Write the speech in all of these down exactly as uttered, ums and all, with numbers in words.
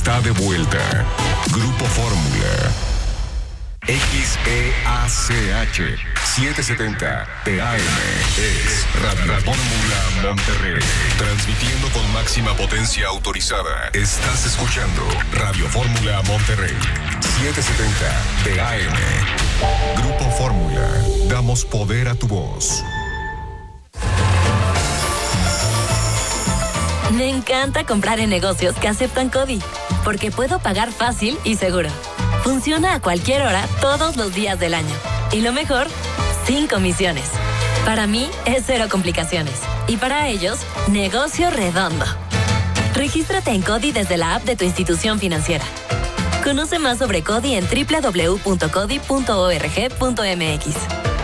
está de vuelta. Grupo Fórmula. X E A C H setecientos setenta P A M es Radio Fórmula Monterrey. Transmitiendo con máxima potencia autorizada. Estás escuchando Radio Fórmula Monterrey. setecientos setenta P A M. Grupo Fórmula. Damos poder a tu voz. Me encanta comprar en negocios que aceptan CODI, porque puedo pagar fácil y seguro. Funciona a cualquier hora, todos los días del año. Y lo mejor, sin comisiones. Para mí, es cero complicaciones. Y para ellos, negocio redondo. Regístrate en CODI desde la app de tu institución financiera. Conoce más sobre CODI en doble u doble u doble u punto codi punto org punto m x.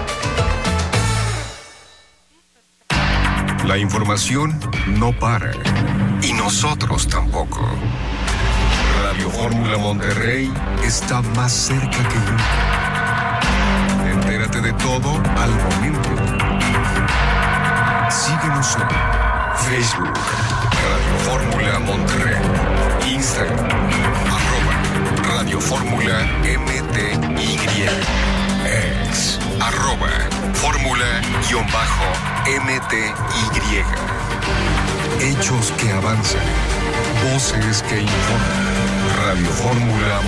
La información no para. Y nosotros tampoco. Radio Fórmula Monterrey está más cerca que nunca. Entérate de todo al momento. Síguenos en Facebook, Radio Fórmula Monterrey, Instagram, arroba Radio Fórmula M T Y, ex, arroba Fórmula guión bajo M T Y. Hechos que avanzan, voces que informan. Radio Fórmula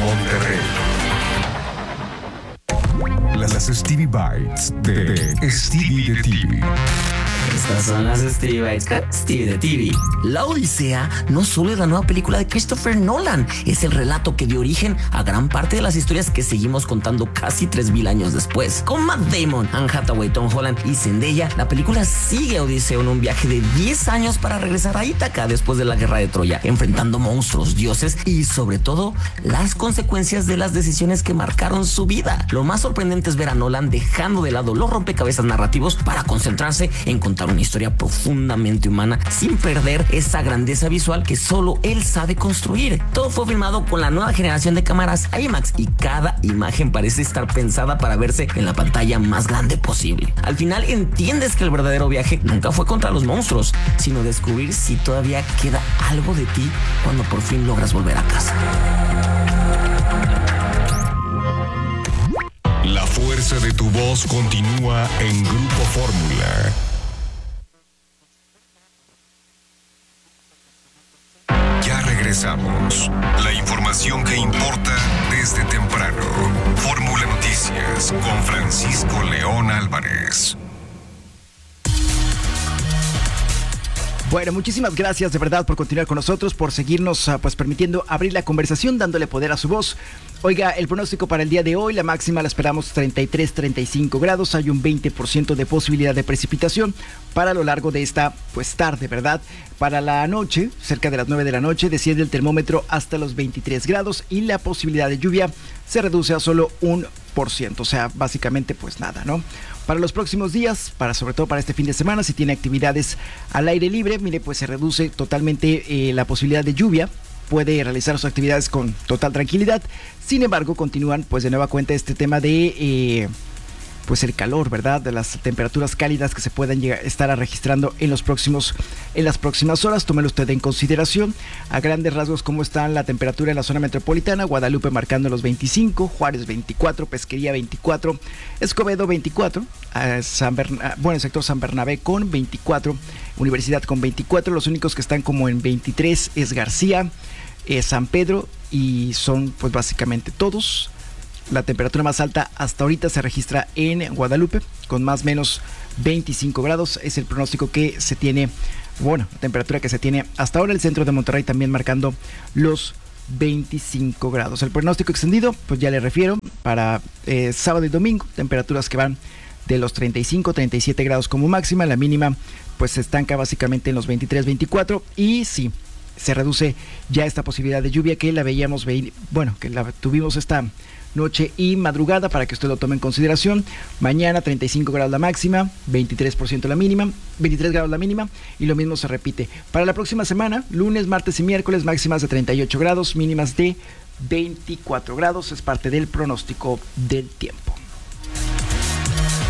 Monterrey. Las Stevie Bites de, de Stevie de T V. Estas son las Stevie Bites con Stevie de T V. La Odisea no solo es la nueva película de Christopher Nolan, es el relato que dio origen a gran parte de las historias que seguimos contando casi tres mil años después. Con Matt Damon, Anne Hathaway, Tom Holland y Zendaya, la película sigue a Odiseo en un viaje de diez años para regresar a Ítaca después de la guerra de Troya, enfrentando monstruos, dioses y sobre todo las consecuencias de las decisiones que marcaron su vida. Lo más sorprendente es ver a Nolan dejando de lado los rompecabezas narrativos para concentrarse en contar una historia profundamente humana sin perder esa grandeza visual que solo él sabe construir. Todo fue filmado con la nueva generación de cámaras IMAX y cada imagen parece estar pensada para verse en la pantalla más grande posible. Al final entiendes que el verdadero viaje nunca fue contra los monstruos, sino descubrir si todavía queda algo de ti cuando por fin logras volver a casa. La fuerza de tu voz continúa en Grupo Fórmula. Ya regresamos. La información que importa desde temprano. Fórmula Noticias con Francisco León Álvarez. Bueno, muchísimas gracias de verdad por continuar con nosotros, por seguirnos uh, pues permitiendo abrir la conversación, dándole poder a su voz. Oiga, el pronóstico para el día de hoy, la máxima la esperamos treinta y tres, treinta y cinco grados, hay un veinte por ciento de posibilidad de precipitación para lo largo de esta pues tarde, ¿verdad? Para la noche, cerca de las nueve de la noche, desciende el termómetro hasta los veintitrés grados y la posibilidad de lluvia se reduce a solo un por ciento, o sea, básicamente pues nada, ¿no? Para los próximos días, para sobre todo para este fin de semana, si tiene actividades al aire libre, mire, pues se reduce totalmente eh, la posibilidad de lluvia. Puede realizar sus actividades con total tranquilidad. Sin embargo, continúan pues de nueva cuenta este tema de eh, pues el calor, ¿verdad? De las temperaturas cálidas que se puedan llegar, estar registrando en los próximos en las próximas horas. Tómelo usted en consideración. A grandes rasgos, cómo está la temperatura en la zona metropolitana. Guadalupe marcando los veinticinco, Juárez veinticuatro, Pesquería veinticuatro, Escobedo veinticuatro, eh, San Berna, bueno, el sector San Bernabé con veinticuatro, Universidad con veinticuatro. Los únicos que están como en veintitrés es García, eh, San Pedro, y son pues básicamente todos. La temperatura más alta hasta ahorita se registra en Guadalupe, con más o menos veinticinco grados. Es el pronóstico que se tiene, bueno, la temperatura que se tiene hasta ahora. El centro de Monterrey también marcando los veinticinco grados. El pronóstico extendido, pues ya le refiero, para eh, sábado y domingo, temperaturas que van de los treinta y cinco, treinta y siete grados como máxima. La mínima, pues se estanca básicamente en los veintitrés, veinticuatro. Y sí, se reduce ya esta posibilidad de lluvia que la veíamos, bueno, que la tuvimos esta noche y madrugada, para que usted lo tome en consideración. Mañana treinta y cinco grados la máxima, veintitrés por ciento la mínima, veintitrés grados la mínima, y lo mismo se repite para la próxima semana, lunes, martes y miércoles, máximas de treinta y ocho grados, mínimas de veinticuatro grados. Es parte del pronóstico del tiempo.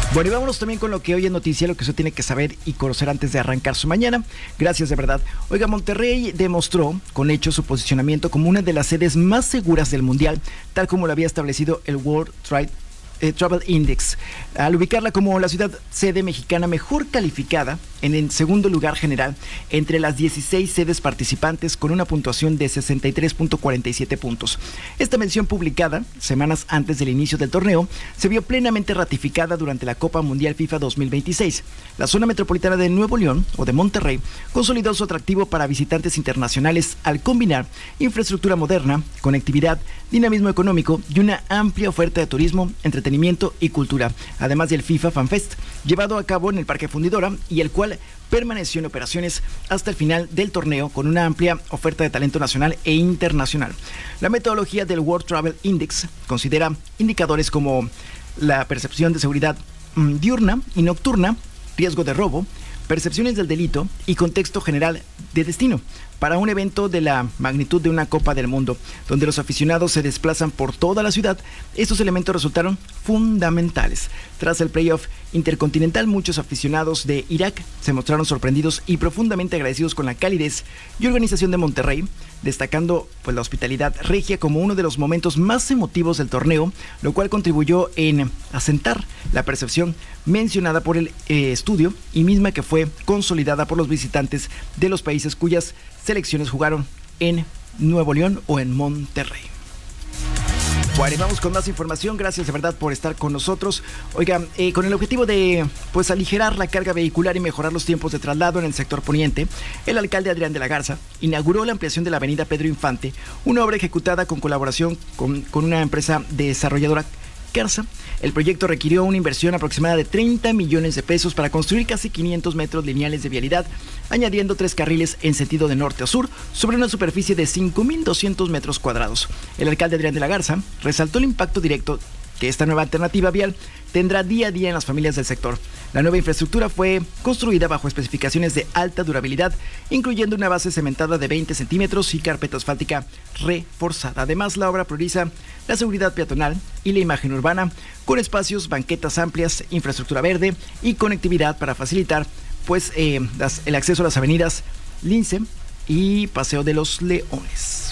Bueno, y vámonos también con lo que hoy es noticia, lo que usted tiene que saber y conocer antes de arrancar su mañana. Gracias, de verdad. Oiga, Monterrey demostró con hechos su posicionamiento como una de las sedes más seguras del mundial, tal como lo había establecido el World Trade Eh, Travel Index, al ubicarla como la ciudad sede mexicana mejor calificada en el segundo lugar general entre las dieciséis sedes participantes con una puntuación de sesenta y tres punto cuarenta y siete puntos. Esta mención, publicada semanas antes del inicio del torneo, se vio plenamente ratificada durante la Copa Mundial FIFA dos mil veintiséis. La zona metropolitana de Nuevo León, o de Monterrey, consolidó su atractivo para visitantes internacionales al combinar infraestructura moderna, conectividad, dinamismo económico y una amplia oferta de turismo, entretenimiento y cultura, además del FIFA Fan Fest, llevado a cabo en el Parque Fundidora y el cual permaneció en operaciones hasta el final del torneo con una amplia oferta de talento nacional e internacional. La metodología del World Travel Index considera indicadores como la percepción de seguridad mmm, diurna y nocturna, riesgo de robo, percepciones del delito y contexto general de destino para un evento de la magnitud de una Copa del Mundo, donde los aficionados se desplazan por toda la ciudad. Estos elementos resultaron fundamentales. Tras el playoff intercontinental, muchos aficionados de Irak se mostraron sorprendidos y profundamente agradecidos con la calidez y organización de Monterrey, destacando pues la hospitalidad regia como uno de los momentos más emotivos del torneo, lo cual contribuyó en asentar la percepción mencionada por el eh, estudio y misma que fue consolidada por los visitantes de los países cuyas selecciones jugaron en Nuevo León o en Monterrey. Bueno, y vamos con más información. Gracias de verdad por estar con nosotros. Oiga, eh, con el objetivo de pues aligerar la carga vehicular y mejorar los tiempos de traslado en el sector poniente, el alcalde Adrián de la Garza inauguró la ampliación de la avenida Pedro Infante, una obra ejecutada con colaboración con, con una empresa desarrolladora Carza. El proyecto requirió una inversión aproximada de treinta millones de pesos para construir casi quinientos metros lineales de vialidad, añadiendo tres carriles en sentido de norte a sur sobre una superficie de cinco mil doscientos metros cuadrados. El alcalde Adrián de la Garza resaltó el impacto directo que esta nueva alternativa vial tendrá día a día en las familias del sector. La nueva infraestructura fue construida bajo especificaciones de alta durabilidad, incluyendo una base cementada de veinte centímetros y carpeta asfáltica reforzada. Además, la obra prioriza la seguridad peatonal y la imagen urbana, con espacios, banquetas amplias, infraestructura verde y conectividad para facilitar pues, eh, las, el acceso a las avenidas Lince y Paseo de los Leones.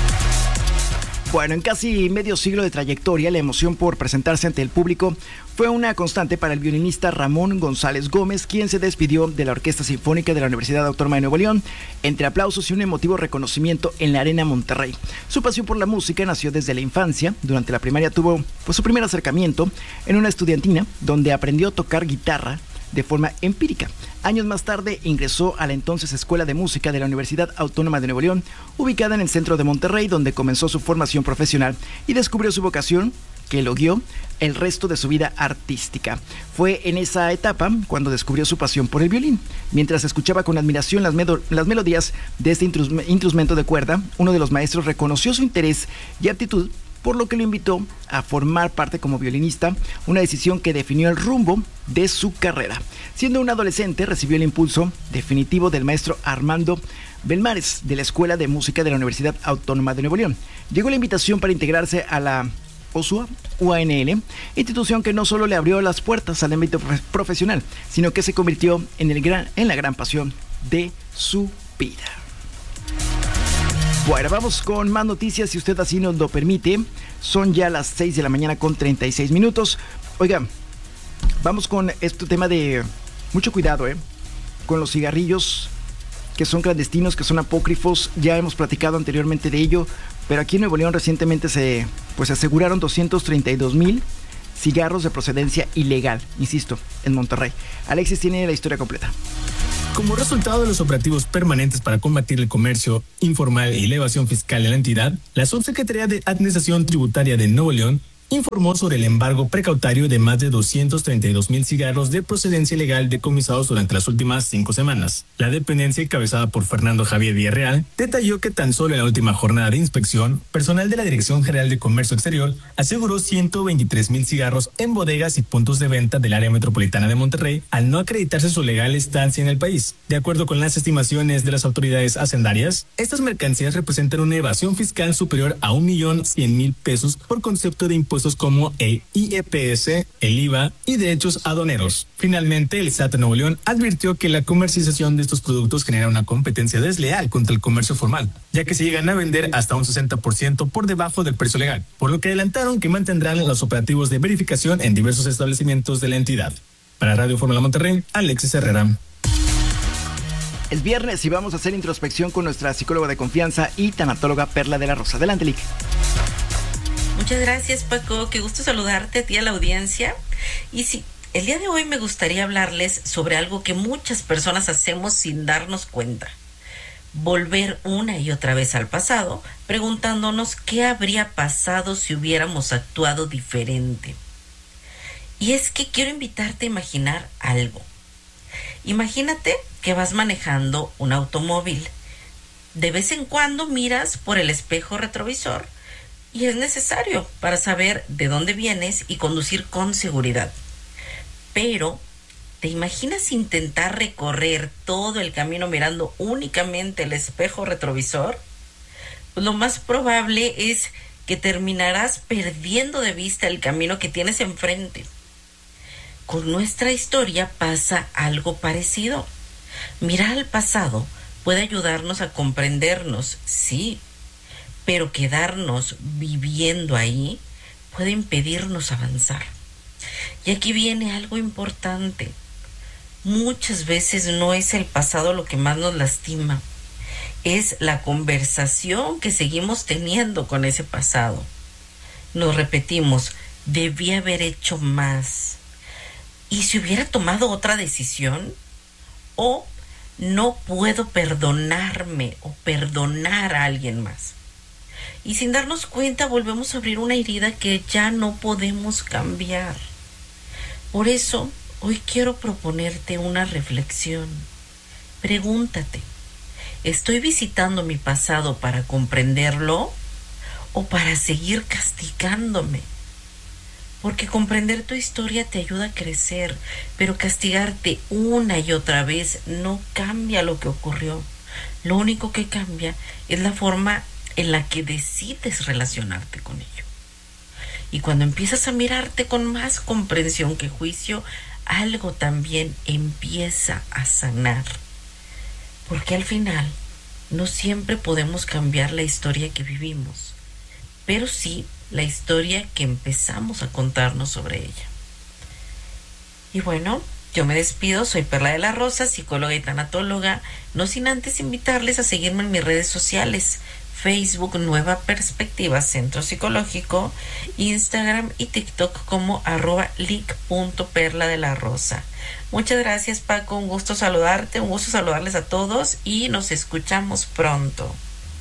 Bueno, en casi medio siglo de trayectoria, la emoción por presentarse ante el público fue una constante para el violinista Ramón González Gómez, quien se despidió de la Orquesta Sinfónica de la Universidad Autónoma de Nuevo León, entre aplausos y un emotivo reconocimiento en la Arena Monterrey. Su pasión por la música nació desde la infancia. Durante la primaria tuvo pues, su primer acercamiento en una estudiantina, donde aprendió a tocar guitarra de forma empírica. Años más tarde ingresó a la entonces Escuela de Música de la Universidad Autónoma de Nuevo León, ubicada en el centro de Monterrey, donde comenzó su formación profesional y descubrió su vocación, que lo guió el resto de su vida artística. Fue en esa etapa cuando descubrió su pasión por el violín. Mientras escuchaba con admiración las, medo- las melodías de este intrus- instrumento de cuerda, uno de los maestros reconoció su interés y aptitud, por lo que lo invitó a formar parte como violinista, una decisión que definió el rumbo de su carrera. Siendo un adolescente, recibió el impulso definitivo del maestro Armando Belmares, de la Escuela de Música de la Universidad Autónoma de Nuevo León. Llegó la invitación para integrarse a la O S U A U A N L, institución que no solo le abrió las puertas al ámbito profesional, sino que se convirtió en, el gran, en la gran pasión de su vida. Bueno, vamos con más noticias, si usted así nos lo permite. Son ya las seis de la mañana con treinta y seis minutos. Oiga, vamos con este tema de mucho cuidado, ¿eh? Con los cigarrillos que son clandestinos, que son apócrifos. Ya hemos platicado anteriormente de ello, pero aquí en Nuevo León recientemente se pues aseguraron doscientos treinta y dos mil cigarros de procedencia ilegal, insisto, en Monterrey. Alexis tiene la historia completa. Como resultado de los operativos permanentes para combatir el comercio informal y la evasión fiscal en la entidad, la Subsecretaría de Administración Tributaria de Nuevo León informó sobre el embargo precautario de más de doscientos treinta y dos mil cigarros de procedencia ilegal decomisados durante las últimas cinco semanas. La dependencia, encabezada por Fernando Javier Villarreal, detalló que tan solo en la última jornada de inspección, personal de la Dirección General de Comercio Exterior aseguró ciento veintitrés mil cigarros en bodegas y puntos de venta del área metropolitana de Monterrey, al no acreditarse su legal estancia en el país. De acuerdo con las estimaciones de las autoridades hacendarias, estas mercancías representan una evasión fiscal superior a un millón cien mil pesos por concepto de impuesto impuestos como el I E P S, el I V A y derechos aduaneros. Finalmente, el S A T de Nuevo León advirtió que la comercialización de estos productos genera una competencia desleal contra el comercio formal, ya que se llegan a vender hasta un sesenta por ciento por debajo del precio legal, por lo que adelantaron que mantendrán los operativos de verificación en diversos establecimientos de la entidad. Para Radio Fórmula Monterrey, Alexis Herrera. Es viernes y vamos a hacer introspección con nuestra psicóloga de confianza y tanatóloga Perla de la Rosa. Adelante, Lick. Muchas gracias, Paco. Qué gusto saludarte a ti, a la audiencia. Y sí, el día de hoy me gustaría hablarles sobre algo que muchas personas hacemos sin darnos cuenta. Volver una y otra vez al pasado, preguntándonos qué habría pasado si hubiéramos actuado diferente. Y es que quiero invitarte a imaginar algo. Imagínate que vas manejando un automóvil. De vez en cuando miras por el espejo retrovisor y es necesario para saber de dónde vienes y conducir con seguridad. Pero, ¿te imaginas intentar recorrer todo el camino mirando únicamente el espejo retrovisor? Pues lo más probable es que terminarás perdiendo de vista el camino que tienes enfrente. Con nuestra historia pasa algo parecido. Mirar al pasado puede ayudarnos a comprendernos, sí, pero quedarnos viviendo ahí puede impedirnos avanzar. Y aquí viene algo importante. Muchas veces no es el pasado lo que más nos lastima, es la conversación que seguimos teniendo con ese pasado. Nos repetimos, debí haber hecho más. ¿Y si hubiera tomado otra decisión? O no puedo perdonarme o perdonar a alguien más. Y sin darnos cuenta volvemos a abrir una herida que ya no podemos cambiar. Por eso, hoy quiero proponerte una reflexión. Pregúntate, ¿estoy visitando mi pasado para comprenderlo o para seguir castigándome? Porque comprender tu historia te ayuda a crecer, pero castigarte una y otra vez no cambia lo que ocurrió. Lo único que cambia es la forma en la que decides relacionarte con ello. Y cuando empiezas a mirarte con más comprensión que juicio, algo también empieza a sanar. Porque al final, no siempre podemos cambiar la historia que vivimos, pero sí la historia que empezamos a contarnos sobre ella. Y bueno, yo me despido, soy Perla de la Rosa, psicóloga y tanatóloga, no sin antes invitarles a seguirme en mis redes sociales, Facebook Nueva Perspectiva Centro Psicológico, Instagram y TikTok como arroba lic.perla de la Rosa. Muchas gracias, Paco, un gusto saludarte, un gusto saludarles a todos y nos escuchamos pronto.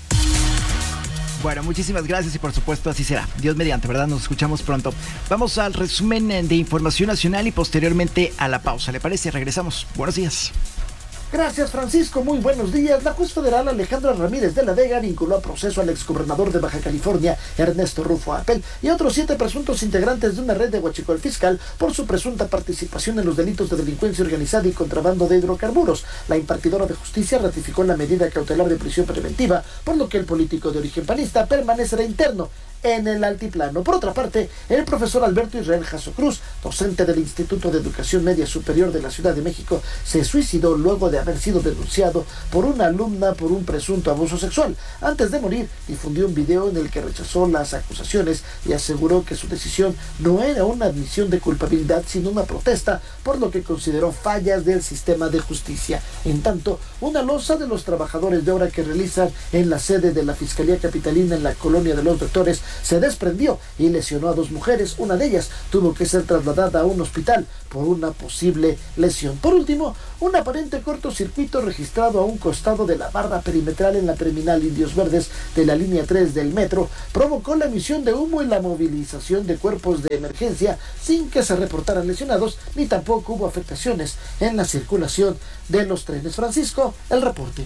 Bueno, muchísimas gracias y por supuesto así será. Dios mediante, ¿verdad? Nos escuchamos pronto. Vamos al resumen de información nacional y posteriormente a la pausa. ¿Le parece? Regresamos. Buenos días. Gracias, Francisco. Muy buenos días. La juez federal Alejandra Ramírez de la Vega vinculó a proceso al exgobernador de Baja California, Ernesto Rufo Apel, y otros siete presuntos integrantes de una red de huachicol fiscal por su presunta participación en los delitos de delincuencia organizada y contrabando de hidrocarburos. La impartidora de justicia ratificó la medida cautelar de prisión preventiva, por lo que el político de origen panista permanecerá interno en el altiplano. Por otra parte, el profesor Alberto Israel Jasso Cruz, docente del Instituto de Educación Media Superior de la Ciudad de México, se suicidó luego de haber sido denunciado por una alumna por un presunto abuso sexual. Antes de morir, difundió un video en el que rechazó las acusaciones y aseguró que su decisión no era una admisión de culpabilidad, sino una protesta, por lo que consideró fallas del sistema de justicia. En tanto, una losa de los trabajadores de obra que realizan en la sede de la Fiscalía Capitalina en la Colonia de los Doctores se desprendió y lesionó a dos mujeres. Una de ellas tuvo que ser trasladada a un hospital por una posible lesión. Por último, un aparente cortocircuito registrado a un costado de la barra perimetral en la terminal Indios Verdes de la línea tres del metro provocó la emisión de humo y la movilización de cuerpos de emergencia sin que se reportaran lesionados ni tampoco hubo afectaciones en la circulación de los trenes. Francisco, el reporte.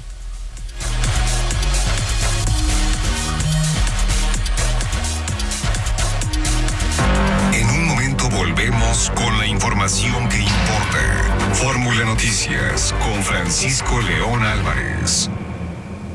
Volvemos con la información que importa. Fórmula Noticias con Francisco León Álvarez.